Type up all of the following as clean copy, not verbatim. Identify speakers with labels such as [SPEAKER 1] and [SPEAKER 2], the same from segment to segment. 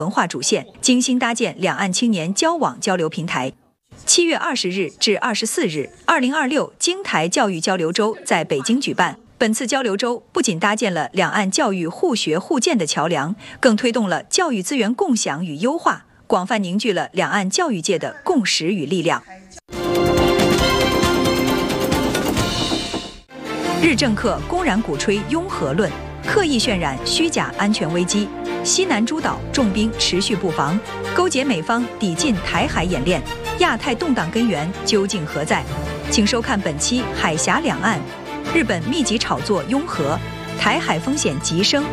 [SPEAKER 1] 文化主线，精心搭建两岸青年交往交流平台。7月20日至24日，2026京台教育交流周在北京举办。本次交流周不仅搭建了两岸教育互学互鉴的桥梁，更推动了教育资源共享与优化，广泛凝聚了两岸教育界的共识与力量。日政客公然鼓吹拥核论，刻意渲染虚假安全危机，西南诸岛重兵持续布防，勾结美方抵近台海演练，亚太动荡根源究竟何在？请收看本期《海峡两岸》，日本密集炒作拥核，台海风险急升。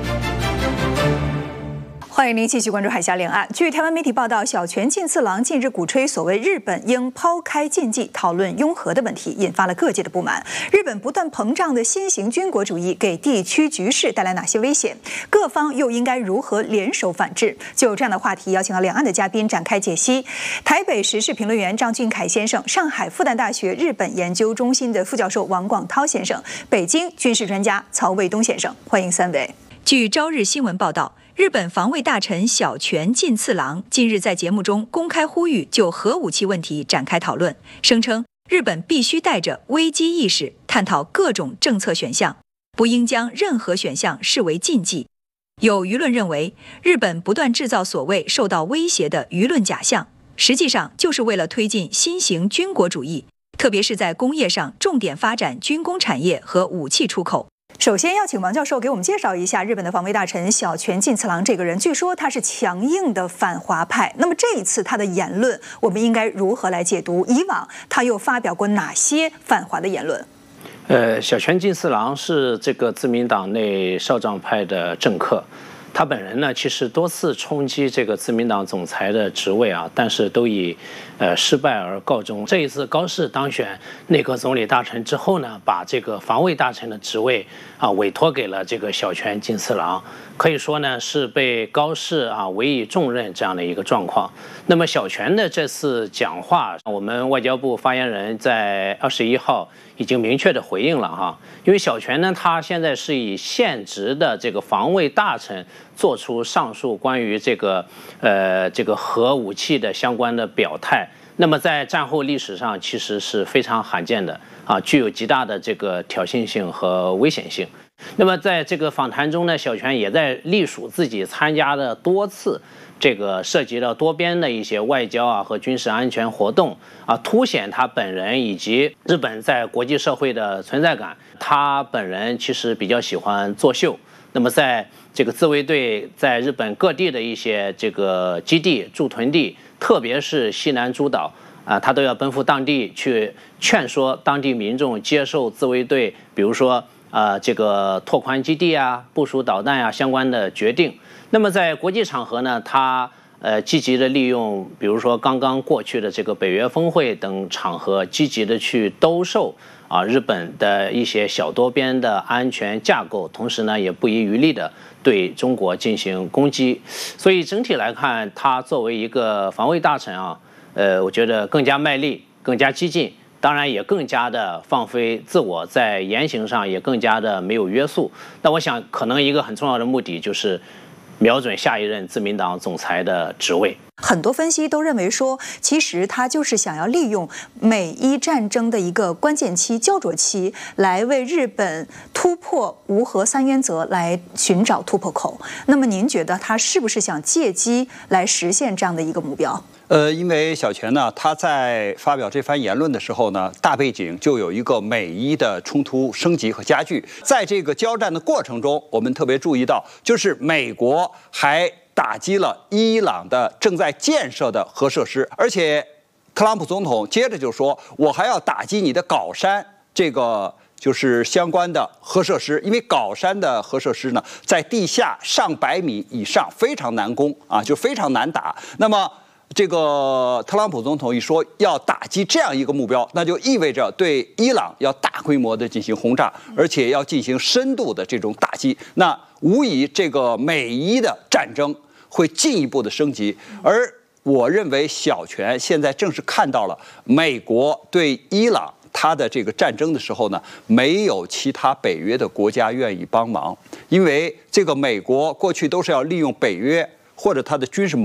[SPEAKER 1] 欢迎您继续关注海峡两岸。据台湾媒体报道，小泉进次郎近日鼓吹所谓日本应抛开禁忌，讨论拥核的问题，引发了各界的不满。日本不断膨胀的新型军国主义给地区局势带来哪些危险？各方又应该如何联手反制？就这样的话题，邀请到两岸的嘉宾展开解析。台北时事评论员张俊凯先生，上海复旦大学日本研究中心的副教授王广涛先生，北京军事专家曹卫东先生，欢迎三位。据朝日新闻报道，日本防卫大臣小泉进次郎近日在节目中公开呼吁就核武器问题展开讨论，声称日本必须带着危机意识探讨各种政策选项，不应将任何选项视为禁忌。有舆论认为，日本不断制造所谓受到威胁的舆论假象，实际上就是为了推进新型军国主义，特别是在工业上重点发展军工产业和武器出口。首先要请王教授给我们介绍一下日本的防卫大臣小泉进次郎这个人。据说他是强硬的反华派，那么这一次他的言论我们应该如何来解读？以往他又发表过哪些反华的言论？
[SPEAKER 2] 小泉进次郎是这个自民党内少壮派的政客，他本人呢其实多次冲击这个自民党总裁的职位啊，但是都以失败而告终。这一次高市当选内阁总理大臣之后呢，把这个防卫大臣的职位委托给了这个小泉进次郎，可以说呢是被高市委以重任这样的一个状况。那么小泉的这次讲话，我们外交部发言人在21号已经明确的回应了因为小泉呢他现在是以现职的这个防卫大臣做出上述关于这个核武器的相关的表态，那么在战后历史上其实是非常罕见的具有极大的这个挑衅性和危险性。那么在这个访谈中呢，小泉也在隶属自己参加的多次这个涉及到多边的一些外交和军事安全活动凸显他本人以及日本在国际社会的存在感。他本人其实比较喜欢作秀，那么在这个自卫队在日本各地的一些这个基地驻屯地，特别是西南诸岛他都要奔赴当地去劝说当地民众接受自卫队，比如说这个拓宽基地部署导弹相关的决定。那么在国际场合呢，他积极的利用，比如说刚刚过去的这个北约峰会等场合，积极的去兜售日本的一些小多边的安全架构，同时呢也不遗余力的对中国进行攻击。所以整体来看，他作为一个防卫大臣我觉得更加卖力，更加激进，当然也更加的放飞自我，在言行上也更加的没有约束。那我想可能一个很重要的目的就是瞄准下一任自民党总裁的职位。
[SPEAKER 1] 很多分析都认为说，其实他就是想要利用美伊战争的一个关键期、焦灼期，来为日本突破无核三原则来寻找突破口。那么您觉得他是不是想借机来实现这样的一个目标？
[SPEAKER 3] 因为小泉呢，他在发表这番言论的时候呢，大背景就有一个美伊的冲突升级和加剧。在这个交战的过程中，我们特别注意到，就是美国还打击了伊朗的正在建设的核设施，而且特朗普总统接着就说，我还要打击你的皋山这个就是相关的核设施，因为皋山的核设施呢，在地下上百米以上，非常难攻就非常难打。那么这个特朗普总统一说要打击这样一个目标，那就意味着对伊朗要大规模的进行轰炸，而且要进行深度的这种打击。那无疑这个美伊的战争会进一步的升级。而我认为小泉现在正是看到了美国对伊朗他的这个战争的时候呢，没有其他北约的国家愿意帮忙，因为这个美国过去都是要利用北约或者他的军事盟